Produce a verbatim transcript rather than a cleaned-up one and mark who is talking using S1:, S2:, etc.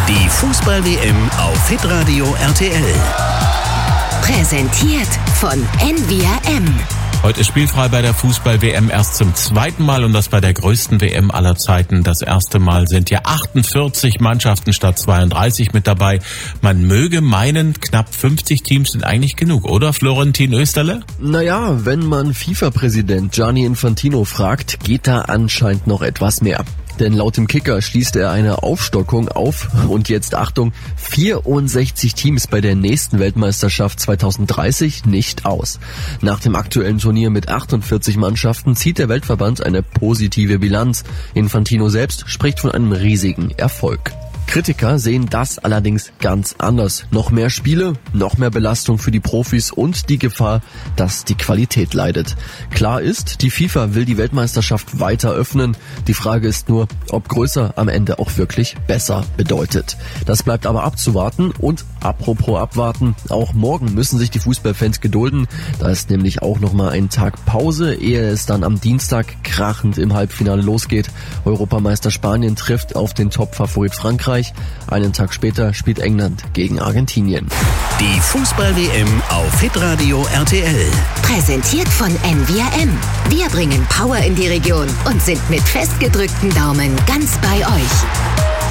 S1: Die Fußball-W M auf Hitradio R T L.
S2: Präsentiert von N V R M.
S3: Heute ist spielfrei bei der Fußball-W M erst zum zweiten Mal und das bei der größten W M aller Zeiten. Das erste Mal sind ja achtundvierzig Mannschaften statt zweiunddreißig mit dabei. Man möge meinen, knapp fünfzig Teams sind eigentlich genug, oder Florentin Österle?
S4: Naja, wenn man FIFA-Präsident Gianni Infantino fragt, geht da anscheinend noch etwas mehr. Denn laut dem Kicker schließt er eine Aufstockung auf, und jetzt Achtung, vierundsechzig Teams bei der nächsten Weltmeisterschaft zweitausenddreißig nicht aus. Nach dem aktuellen Turnier mit achtundvierzig Mannschaften zieht der Weltverband eine positive Bilanz. Infantino selbst spricht von einem riesigen Erfolg. Kritiker sehen das allerdings ganz anders. Noch mehr Spiele, noch mehr Belastung für die Profis und die Gefahr, dass die Qualität leidet. Klar ist, die FIFA will die Weltmeisterschaft weiter öffnen. Die Frage ist nur, ob größer am Ende auch wirklich besser bedeutet. Das bleibt aber abzuwarten. Und apropos abwarten, auch morgen müssen sich die Fußballfans gedulden. Da ist nämlich auch nochmal ein Tag Pause, ehe es dann am Dienstag krachend im Halbfinale losgeht. Europameister Spanien trifft auf den Top-Favorit Frankreich. Einen Tag später spielt England gegen Argentinien.
S1: Die Fußball-W M auf Hitradio R T L.
S2: Präsentiert von N V R M. Wir bringen Power in die Region und sind mit festgedrückten Daumen ganz bei euch.